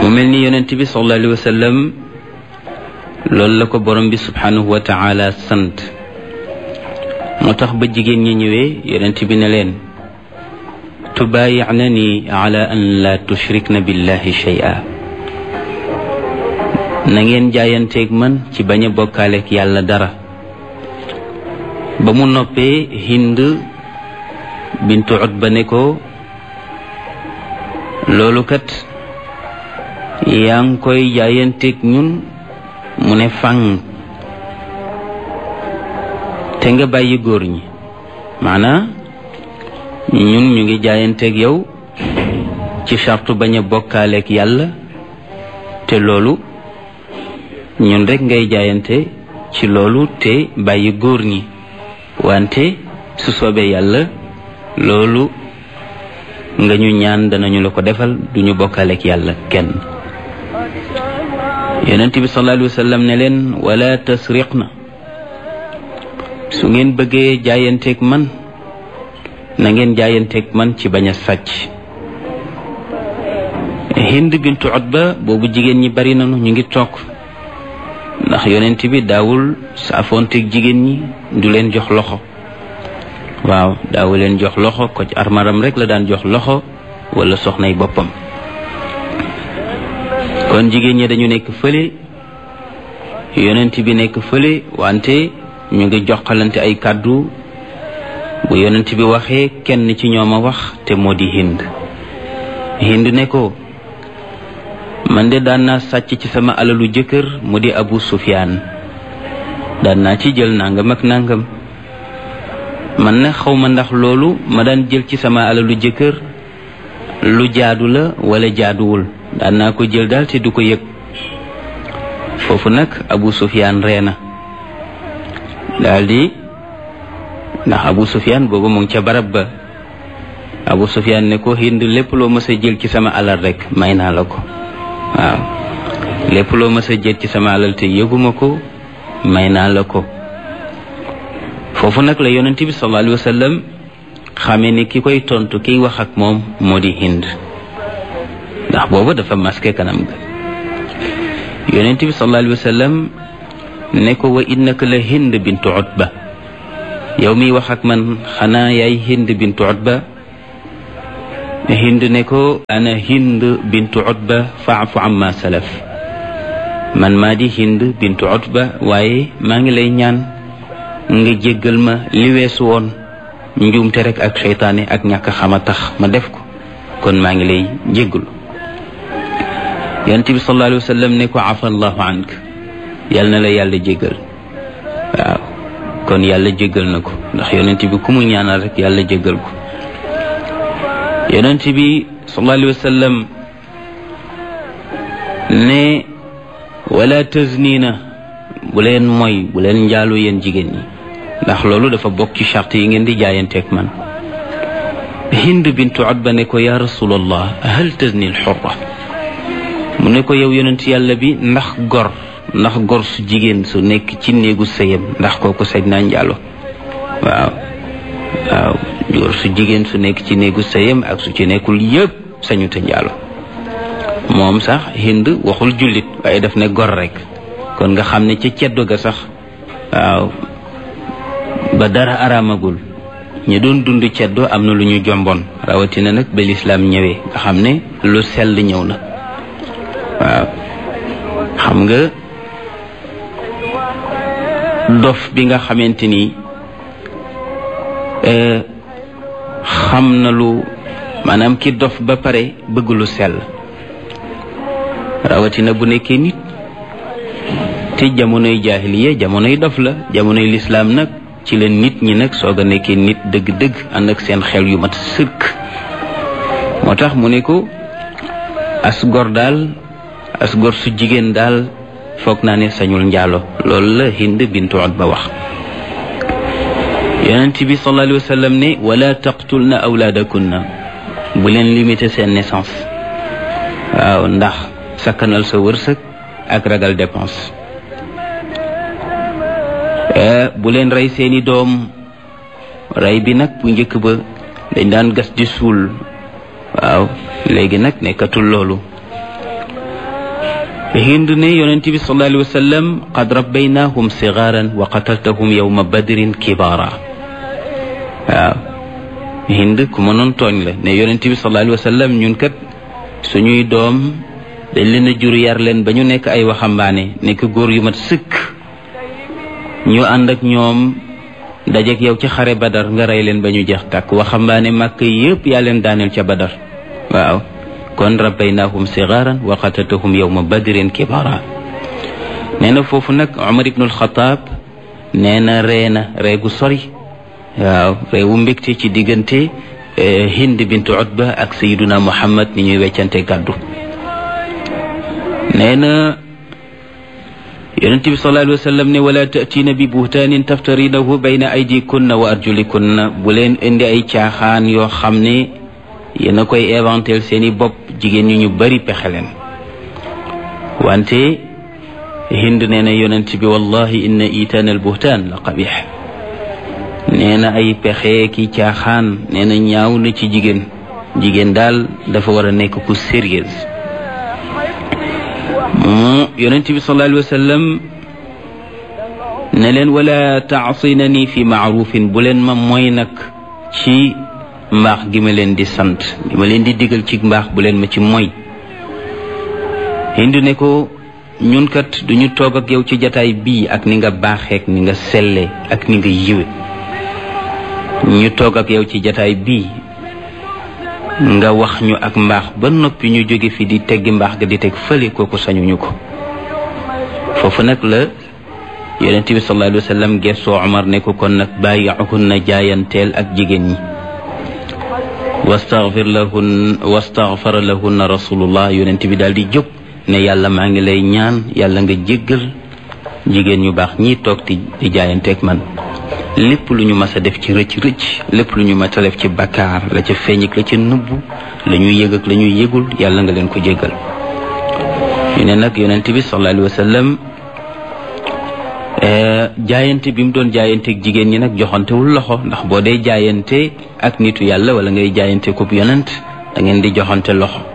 mel ni yonent bi sallallahu alayhi wa sallam loolu la ko borom bi subhanahu wa taala sant moo tax ba jigéen ñi ñëwee yonent bi ne leen tubaayi'nani ala an la tushrikna billahi shay'a na ngeen jaayanteeg man ci bañ a bokkaaleeg yàlla dara. ba mu noppee Hind bintu Utba ne ko loolu kat yaa ngi koy jaayanteeg ñun mu ne fang te nga bàyyi góor ñi maanaam ñun ñu ngi jaayanteeg yow ci sartu bañ a bokkaaleeg yàlla te loolu ñun rek ngay jaayante ci loolu te bàyyi góor ñi wante su soobee yàlla loolu nga ñu ñaan danañu la ko defal duñu bokkaaleeg yàlla kenn. yonent bi sallallahu alayhi wa sallam ne leen wala tasriqna su ngeen bëggee jaayanteeg man na ngeen jaayanteeg man ci bañ a sàcc. Hind bintu Utba boobu jigéen ñi bari nañu ñu ngi toog ndax yonent bi daawul saafoonteeg jigéen ñi du leen jox loxo waaw daawu leen jox loxo ko ci armaram rek la daan jox loxo wala soxnay boppam. kon jigéen ñi dañu nekk fële yonent bi nekk fële wante ñu ngi joxalante ay kàddu bu yonent bi waxee kenn ci ñoom a wax te moo di Hind ne ko man de daan naa sàcc ci sama alalu jëkkër mu di Abu Sufyaan daan naa ci jël nangam ak nangam man na xaw ma ndax loolu ma daan jël ci sama alalu jëkkër lu jaadu la wala jaaduwul daan naa ko jël daal te du ko yëg. foofu nag Abu Sufyaan ree na daldi ndax Abu Sufyaan boobu mu ngi ca barab ba. Abu Sufyaan ne ko Hind lépp loo mës a jël ci sama alal rek may naa la ko waaw lépp loo mës a jël ci sama alal te yëguma ko may naa la ko. foofu nag la yonent bi sallallahu alayhi wa sallam xamee ni ki koy tontu kiy wax ak moom moo di Hind ndax boobu dafa masqué kanam ga. yonent bi sallallahu alayhi wa sallam ne ko wa innaka la Hind bintu Utba yow miy wax ak man xanaa yaay Hind bintu Utba. Hind ne ko ana Hind bintu Utba fa'fu amma salaf man maa di Hind bintu Utba waaye maa ngi lay ñaan nga jéggal ma li weesu woon njuumte rek ak seytaane ak ñàkk xama tax ma def ko kon maa ngi lay jéggalu. yonent bi sallallahu alayhi wa sallam ne ko afa allahu ank yal na la yàlla jéggal waaw kon yàlla jéggal na ko ndax yonent bi ku mu ñaanal rek yàlla jéggal ko. yonent bi sallallahu alayhi wa sallam ne wala taznina bu leen mooy bu leen njaalu yéen jigéen ñi ndax loolu dafa bokk ci charte yi ngeen di jaayanteeg man. Hind bintu Utba ne ko ya rasulallah hal tazni al hurra mu ne ko yow yonent yàlla bi ndax gor su jigéen su nekk ci néegu sëyam ndax kooku sañ naa njaalo waaw góor su jigéen su nekk ci néegu sëyam ak su ci nekkul yëpp sañu te njaalo. moom sax Hind waxul jullit waaye daf ne gor rek kon nga xam ne ca ceddo ga sax waaw ba dara araamagul ñu doon dund ceddo am na lu ñu jomboon rawatina nag ba lislaam ñëwee nga xam ne lu sell ñëw na waaw. xam nga dof bi nga xamante ni xam na lu maanaam ki dof ba pare bëgg lu sell rawatina bu nekkee nit te jamonoy jaahiliya jamonoy dof la jamonoy lislaam nag ci la nit ñi nag soog a nekkee nit dëgg-dëgg ànd ak seen xel yu mat sëkk. moo tax mu ne ko as gor su jigéen daal foog naa ne sañul njaalo loolu la Hind bintu Utba wax. yonent bi sallallahu alayhi wa sallam ne wala taqtulna awlaadakunna bu leen limité seen naissance waaw ndax sakkanal sa wërsëg ak ragal dépense. bu leen rey seeni doom rey bi nag bu njëkk ba dañ daan gas di suul waaw léegi nag nekkatul loolu Hind ne yonent bi sallallahu alayhi wa sallam qad rabbaynahum sigaaran wa qataltahum yawma badrin kibaara. waaw Hind ku mënoon tooñ la ne yonent bi sallallahu alayhi wa sallam ñun kat suñuy doom dañ leen a jur yar leen ba ñu nekk ay waxambaane nekk góor yu mat sëkk ñu ànd ak ñoom dajeek yow ci xare badar nga rey leen ba ñu jeex tàkk waxambaane màkk yépp yaa leen daaneel ca badar. waaw kon rabbaynahum sigaaran wa qataltahum yawma badrin kibaara. nee na foofu nag Umar ibn al-Khattab nee na ree gu sori. waaw réewu mbégte ci diggante Hind bintu Utba ak Sayyiduna Muhammad ni ñuy weccante gàddu. nee na yonent bi sallallahu alayhi wa sallam ne wala ta'tiina bi buhtaanin taftarinahu bayna aydikunna wa arjulikunna bu leen indi ay caaxaan yoo xam ne yéen a koy inventel seeni bopp jigéen ñu bari pexe leen. wante Hind nee na yonent bi wallahi inna itaana al buhtaan la qabih. nee na ay pexe ki caaxaan nee na ñaaw na ci jigéen daal dafa war a nekk ku sérieuse. yonent bi sallallahu alayhi wa sallam ne leen wala taasinani fi maarufin bu leen ma mooy nag ci mbaax gi ma leen di sant gi ma leen di digal ci mbaax bu leen ma ci mooy. Hind ne ko ñun kat duñu toog ak yow ci jataay bii ak ni nga baaxeek ni nga selle ak ni nga yiwe ñu toog ak yow ci jataay bii nga wax ñu ak mbaax ba noppi ñu jóge fi di teggi mbaax ga di teg fële kooku sañuñu ko. foofu nag la yonent bi sallallahu alayhi wa sallam gessoo Umar ne ko kon nag bàyyi'uhunna jaayanteel ak jigéen ñi. wastaghfara lahunna rasulullah yonent bi daal di jóg ne yàlla maa ngi lay ñaan yàlla nga jéggal jigéen ñu baax ñii toog di jaayanteeg man. lépp lu ñu mas a def ci rëcc lépp lu ñu mas a def ci bakkaar la ca feeñ ak la ca nëbbu la ñuy yëg ak la ñuy yëgul yàlla nga leen ko jéggal. ñu ne nag yonent bi sallallahu alayhi wa sallam jaayante bi mu doon jaayanteeg jigéen ñi nag joxantewul loxo ndax boo dee jaayante ak nitu yàlla wala ngay jaayante ko yonent da ngeen di joxante loxo.